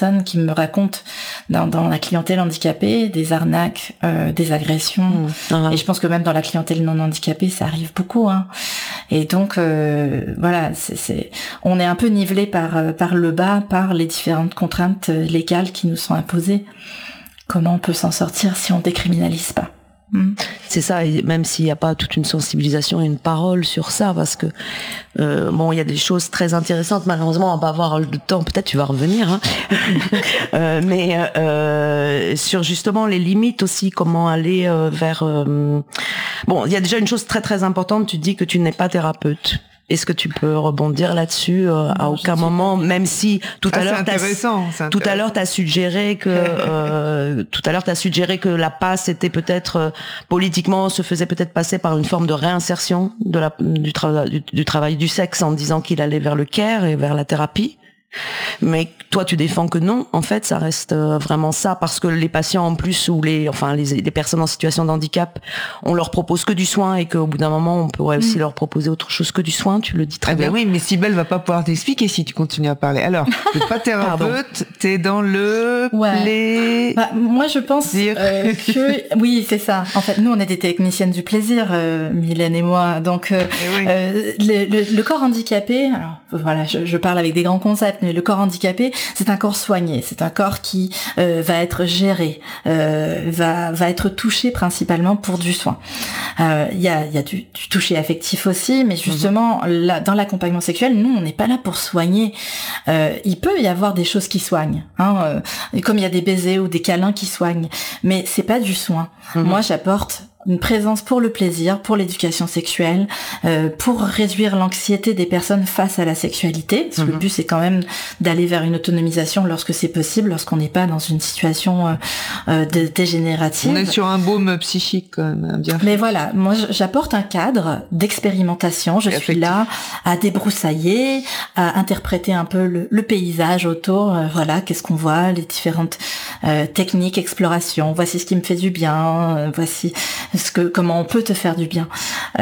personnes qui me racontent dans la clientèle handicapée des arnaques, des agressions. Et je pense que même dans la clientèle non handicapée, ça arrive beaucoup. Hein. Et donc, voilà, on est un peu nivelé par le bas, par les différentes contraintes légales qui nous sont imposées. Comment on peut s'en sortir si on décriminalise pas? C'est ça, et même s'il n'y a pas toute une sensibilisation et une parole sur ça, parce que il y a des choses très intéressantes. Malheureusement, on va pas avoir le temps. Peut-être tu vas revenir, hein. Mais sur justement les limites aussi, comment aller vers. Il y a déjà une chose très très importante. Tu dis que tu n'es pas thérapeute. Est-ce que tu peux rebondir là-dessus à aucun moment, même si tout à l'heure t'as suggéré que la passe était peut-être politiquement se faisait peut-être passer par une forme de réinsertion du travail du sexe en disant qu'il allait vers le care et vers la thérapie. Mais toi, tu défends que non. En fait, ça reste vraiment ça, parce que les patients en plus ou les personnes en situation de handicap, on leur propose que du soin et qu'au bout d'un moment, on pourrait aussi leur proposer autre chose que du soin. Tu le dis très bien. Oui, mais Cybèle va pas pouvoir t'expliquer si tu continues à parler. Alors, t'es pas thérapeute, t'es dans le plaisir. Moi, je pense que oui, c'est ça. En fait, nous, on est des techniciennes du plaisir, Mylène et moi. Donc, le corps handicapé. Alors, voilà, je parle avec des grands concepts. Mais le corps handicapé, c'est un corps soigné, c'est un corps qui va être géré, va être touché principalement pour du soin. Il y a du toucher affectif aussi, mais justement là, dans l'accompagnement sexuel, nous on n'est pas là pour soigner. Il peut y avoir des choses qui soignent, comme il y a des baisers ou des câlins qui soignent, mais c'est pas du soin. Moi, j'apporte une présence pour le plaisir, pour l'éducation sexuelle, pour réduire l'anxiété des personnes face à la sexualité. Parce que le but, c'est quand même d'aller vers une autonomisation lorsque c'est possible, lorsqu'on n'est pas dans une situation dégénérative. On est sur un baume psychique quand même, bien fait. Mais voilà, moi j'apporte un cadre d'expérimentation. Je suis là à débroussailler, à interpréter un peu le paysage autour. Voilà, qu'est-ce qu'on voit, les différentes techniques, explorations. Voici ce qui me fait du bien. Voici comment on peut te faire du bien.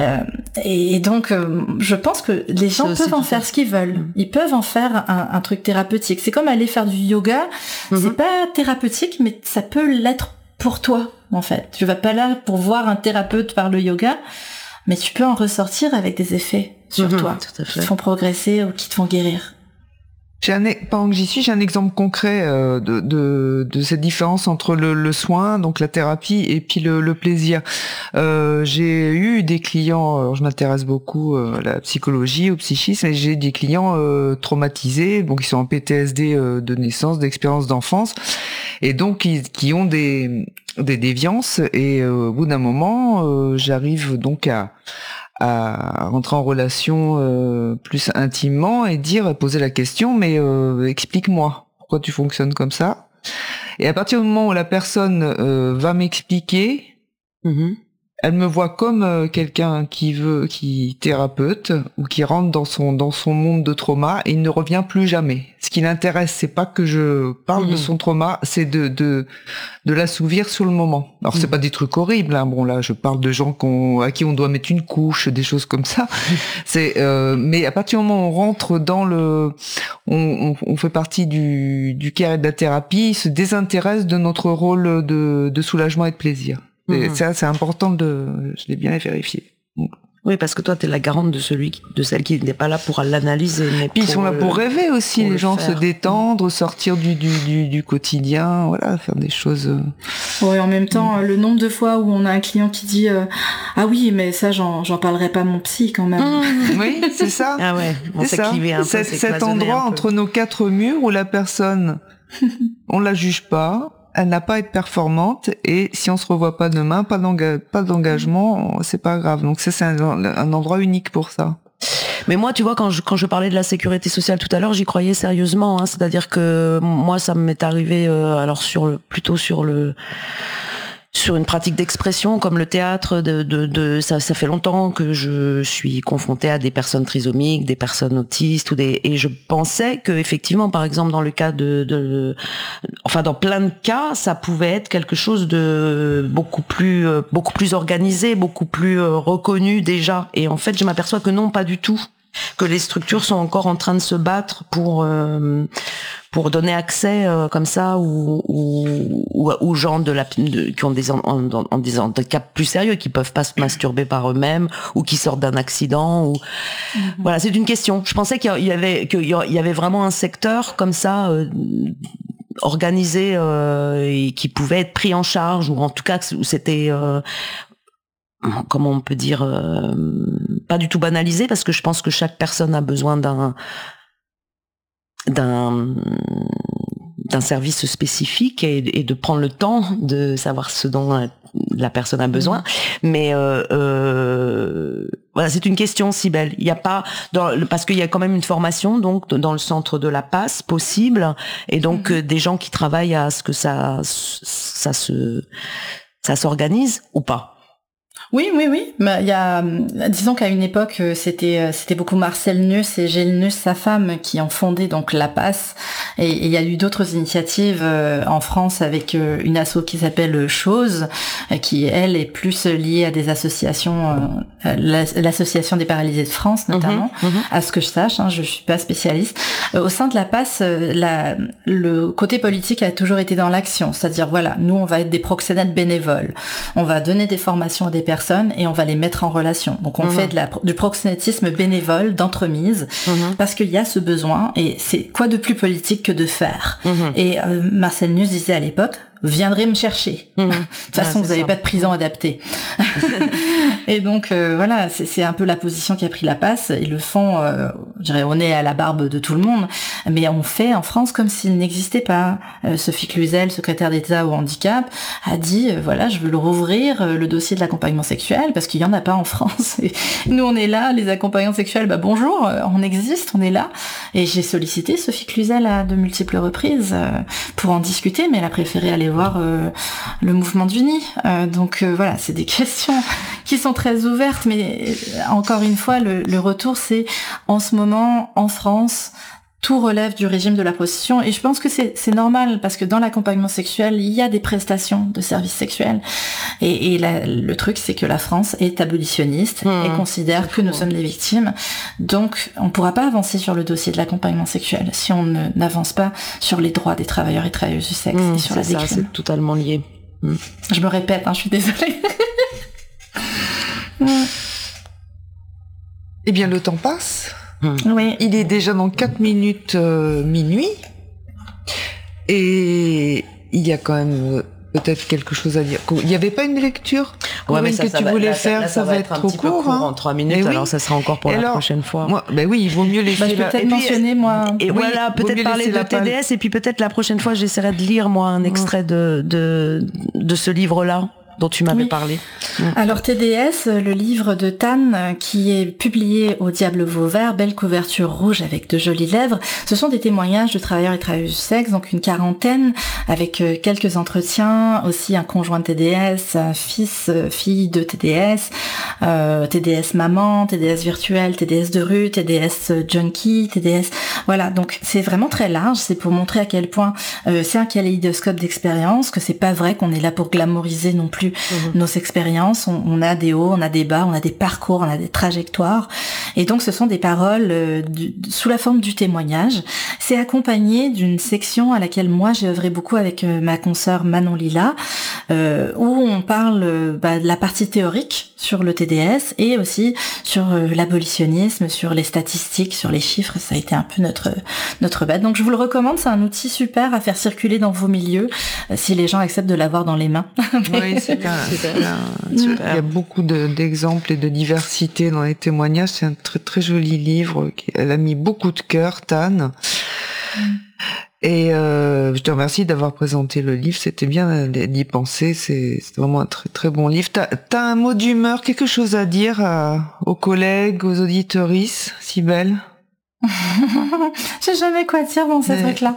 Et donc, je pense que les gens peuvent en faire ce qu'ils veulent. Ils peuvent en faire un truc thérapeutique. C'est comme aller faire du yoga. C'est pas thérapeutique, mais ça peut l'être pour toi, en fait. Tu vas pas là pour voir un thérapeute par le yoga, mais tu peux en ressortir avec des effets sur toi qui te font progresser ou qui te font guérir. Pendant que j'y suis, j'ai un exemple concret de cette différence entre le soin, donc la thérapie, et puis le plaisir. J'ai eu des clients, je m'intéresse beaucoup à la psychologie, au psychisme, et j'ai des clients traumatisés, donc qui sont en PTSD de naissance, d'expérience d'enfance, et donc qui ont des déviances, et au bout d'un moment, j'arrive donc à rentrer en relation plus intimement et poser la question, mais explique-moi pourquoi tu fonctionnes comme ça. Et à partir du moment où la personne va m'expliquer, elle me voit comme quelqu'un qui thérapeute ou qui rentre dans son monde de trauma, et il ne revient plus jamais. Ce qui l'intéresse, c'est pas que je parle de son trauma, c'est de l'assouvir sur le moment. Alors c'est pas des trucs horribles, hein. Bon là, je parle de gens à qui on doit mettre une couche, des choses comme ça. Mais à partir du moment où on rentre dans on fait partie du care et de la thérapie, il se désintéresse de notre rôle de soulagement et de plaisir. Et ça, c'est important je l'ai bien vérifié. Oui, parce que toi, t'es la garante de celle qui n'est pas là pour l'analyser. Mais puis ils sont là pour rêver aussi, les gens, se détendre, sortir du quotidien, voilà, faire des choses. Oui, en même temps, le nombre de fois où on a un client qui dit ah oui, mais ça, j'en parlerai pas à mon psy quand même. Oui, c'est ça. Ah ouais, on s'est clivé un peu. Cet endroit entre nos quatre murs où la personne, on la juge pas. Elle n'a pas à être performante, et si on se revoit pas demain, pas d'engagement, c'est pas grave. Donc ça, c'est un endroit unique pour ça. Mais moi, tu vois, quand je parlais de la sécurité sociale tout à l'heure, j'y croyais sérieusement, hein. C'est-à-dire que moi, ça m'est arrivé alors plutôt sur une pratique d'expression comme le théâtre, ça fait longtemps que je suis confrontée à des personnes trisomiques, des personnes autistes et je pensais que effectivement, par exemple, dans le cas dans plein de cas, ça pouvait être quelque chose de beaucoup plus organisé, beaucoup plus reconnu déjà. Et en fait, je m'aperçois que non, pas du tout. que les structures sont encore en train de se battre pour donner accès comme ça aux gens qui ont des handicaps plus sérieux, qui peuvent pas se masturber par eux-mêmes ou qui sortent d'un accident voilà, c'est une question. Je pensais qu'il y avait vraiment un secteur comme ça organisé et qui pouvait être pris en charge, ou en tout cas où c'était comment on peut dire, pas du tout banalisé, parce que je pense que chaque personne a besoin d'un service spécifique et de prendre le temps de savoir ce dont la personne a besoin. Mais voilà, c'est une question, Cybèle. Il y a pas parce qu'il y a quand même une formation donc dans le centre de la passe possible, et donc des gens qui travaillent à ce que ça s'organise ou pas. Oui. Bah, disons qu'à une époque, c'était beaucoup Marcel Nuss et Gilles Nuss, sa femme, qui ont fondé donc la PASS. Et il y a eu d'autres initiatives en France avec une asso qui s'appelle Chose, qui elle est plus liée à des associations, l'association des paralysés de France notamment, à ce que je sache. Je suis pas spécialiste. Au sein de la PASS, le côté politique a toujours été dans l'action, c'est-à-dire voilà, nous on va être des proxénètes bénévoles, on va donner des formations à des personnes et on va les mettre en relation. Donc on fait du proxénétisme bénévole, d'entremise, parce qu'il y a ce besoin, et c'est quoi de plus politique que de faire. Et Marcel Nuss disait à l'époque, viendrez me chercher. De toute façon, vous n'avez pas de prison adaptée. Et donc, voilà, c'est un peu la position qu'a pris la PASS. Ils le font, je dirais, au nez à la barbe de tout le monde. Mais on fait en France comme s'il n'existait pas. Sophie Cluzel, secrétaire d'État au handicap, a dit, voilà, je veux le rouvrir, le dossier de l'accompagnement sexuel, parce qu'il y en a pas en France. Et nous, on est là, les accompagnants sexuels, bah bonjour, on existe, on est là. Et j'ai sollicité Sophie Cluzel à de multiples reprises pour en discuter, mais elle a préféré aller voir le mouvement d'Uni. Donc voilà, c'est des questions qui sont très ouvertes, mais encore une fois, le retour, c'est en ce moment, en France, tout relève du régime de la prostitution, et je pense que c'est normal, parce que dans l'accompagnement sexuel, il y a des prestations de services sexuels, et le truc, c'est que la France est abolitionniste et considère que nous sommes des victimes, donc on ne pourra pas avancer sur le dossier de l'accompagnement sexuel si on n'avance pas sur les droits des travailleurs et travailleuses du sexe et sur la décline. C'est totalement lié. Je me répète, je suis désolée. Eh bien, le temps passe. Oui. Il est déjà dans 4 minutes minuit, et il y a quand même peut-être quelque chose à dire. Il n'y avait pas une lecture mais que tu voulais faire, ça va être trop court. En 3 minutes, alors ça sera encore pour la prochaine fois. Oui, il vaut mieux laisser je peux peut-être mentionner, moi. Et voilà, peut-être parler de TDS, et puis peut-être la prochaine fois, j'essaierai de lire, moi, un extrait de ce livre-là dont tu m'avais parlé. Alors TDS, le livre de Tan, qui est publié au Diable Vauvert, belle couverture rouge avec de jolies lèvres, ce sont des témoignages de travailleurs et travailleuses du sexe, donc une quarantaine, avec quelques entretiens, aussi un conjoint de TDS, un fille de TDS, TDS maman, TDS virtuel, TDS de rue, TDS junkie, TDS... Voilà, donc c'est vraiment très large, c'est pour montrer à quel point c'est un kaléidoscope d'expériences, que c'est pas vrai qu'on est là pour glamouriser non plus nos expériences. On a des hauts, on a des bas, on a des parcours, on a des trajectoires, et donc ce sont des paroles sous la forme du témoignage. C'est accompagné d'une section à laquelle moi j'ai œuvré beaucoup avec ma consoeur Manon Lila, où on parle de la partie théorique sur le TDS, et aussi sur l'abolitionnisme, sur les statistiques, sur les chiffres. Ça a été un peu notre bête. Donc je vous le recommande, c'est un outil super à faire circuler dans vos milieux, si les gens acceptent de l'avoir dans les mains. Oui, il y a beaucoup d'exemples et de diversité dans les témoignages. C'est un très très joli livre. Elle a mis beaucoup de cœur, Tan. Et je te remercie d'avoir présenté le livre. C'était bien d'y penser. C'est vraiment un très très bon livre. T'as un mot d'humeur, quelque chose à dire aux collègues, aux auditeuristes, Cybèle? J'ai jamais quoi dire dans ces trucs-là.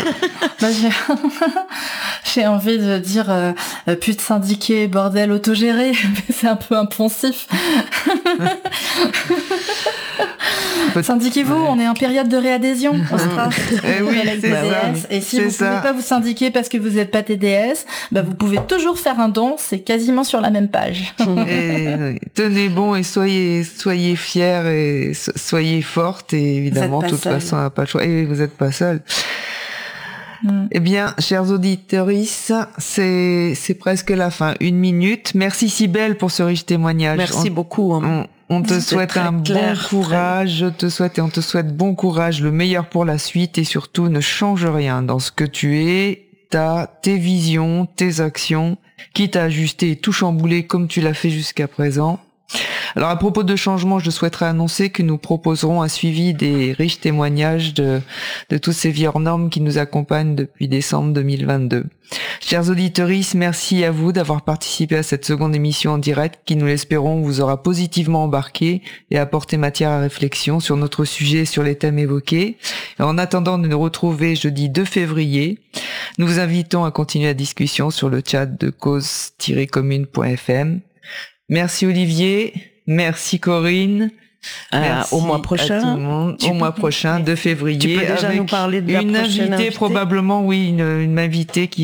J'ai envie de dire pute syndiquée, bordel autogéré, mais c'est un peu impensif. Syndiquez-vous, on est en période de réadhésion au STRAS. Oui, c'est ça. Et si vous ne pouvez pas vous syndiquer parce que vous n'êtes pas TDS, vous pouvez toujours faire un don, c'est quasiment sur la même page. Et tenez bon et soyez fiers et soyez fortes, et évidemment, de toute façon, on n'a pas le choix. Et vous n'êtes pas seul. Eh bien, chers auditeurs, c'est presque la fin. 1 minute. Merci Cybèle pour ce riche témoignage. Merci beaucoup. On te souhaite un bon courage. On te souhaite bon courage, le meilleur pour la suite, et surtout ne change rien dans ce que tu es. Tes visions, tes actions, quitte à ajuster et tout chambouler comme tu l'as fait jusqu'à présent. Alors à propos de changement, je souhaiterais annoncer que nous proposerons un suivi des riches témoignages de tous ces vieux hors normes qui nous accompagnent depuis décembre 2022. Chers auditeurs, merci à vous d'avoir participé à cette seconde émission en direct qui, nous l'espérons, vous aura positivement embarqué et apporté matière à réflexion sur notre sujet et sur les thèmes évoqués. Et en attendant de nous retrouver jeudi 2 février, nous vous invitons à continuer la discussion sur le chat de cause-commune.fm. Merci Olivier, merci Corinne. Au mois prochain. À tout le monde. Au mois prochain, 2 février. Tu peux déjà nous parler de la prochaine invitée, probablement, oui, une invitée qui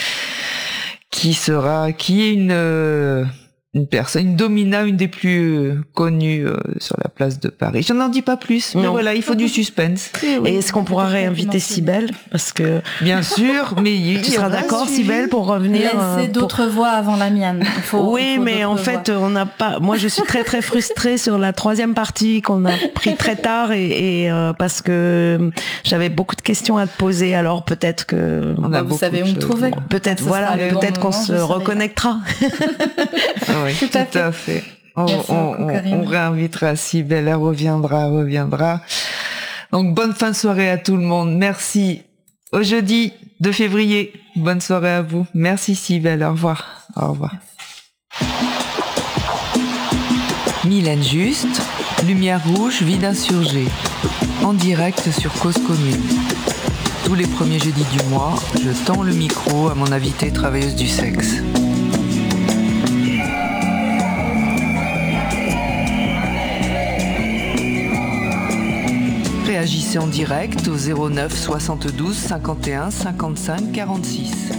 est une personne, une domina, une des plus connues sur la place de Paris. Je n'en dis pas plus, mais voilà, il faut du suspense. Et est-ce qu'on pourra réinviter Cybèle? Parce que bien sûr, mais tu seras d'accord, Cybèle, pour revenir. Laissez d'autres voix avant la mienne. Il faut mais en fait, on n'a pas. Moi, je suis très très frustrée sur la 3e partie qu'on a pris très tard, et parce que j'avais beaucoup de questions à te poser. Alors peut-être que vous savez où me trouver. Peut-être peut-être qu'on se reconnectera. Oui, tout à fait. On réinvitera Cybèle, elle reviendra. Donc, bonne fin de soirée à tout le monde. Merci. Au jeudi 2 février. Bonne soirée à vous. Merci Cybèle. Au revoir. Au revoir. Mylène Juste, Lumière Rouge, vie d'insurgé. En direct sur Cause Commune. Tous les premiers jeudis du mois, je tends le micro à mon invitée travailleuse du sexe. Réagissez en direct au 09 72 51 55 46.